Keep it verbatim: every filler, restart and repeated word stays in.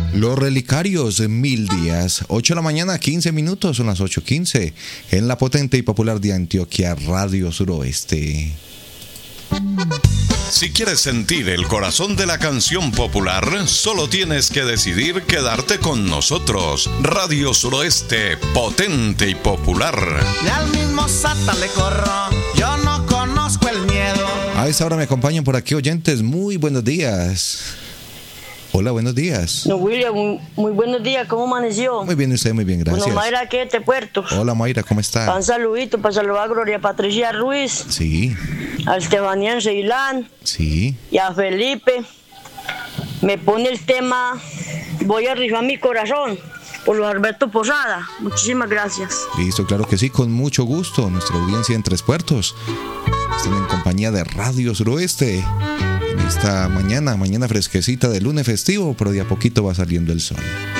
Los Relicarios, Mil Días. ocho de la mañana, quince minutos, son las ocho quince. En la potente y popular de Antioquia, Radio Suroeste. Si quieres sentir el corazón de la canción popular, solo tienes que decidir quedarte con nosotros. Radio Suroeste, potente y popular. Y al mismo Sata le corro, yo no conozco el miedo. A esta hora me acompañan por aquí oyentes. Muy buenos días. Hola, buenos días. No, William, muy, muy buenos días, ¿cómo amaneció? Muy bien, usted, muy bien, gracias. Bueno, Mayra, ¿qué? Te puerto. Hola, Mayra, ¿cómo está? Un saludito para saludar a Gloria Patricia Ruiz. Sí. A Estebanián Ceilán. Sí. Y a Felipe. Me pone el tema Voy a rifar mi corazón por los Alberto Posada. Muchísimas gracias. Listo, claro que sí, con mucho gusto. Nuestra audiencia en Tres Puertos. Están en compañía de Radio Suroeste. En esta mañana, mañana fresquecita de lunes festivo, pero de a poquito va saliendo el sol.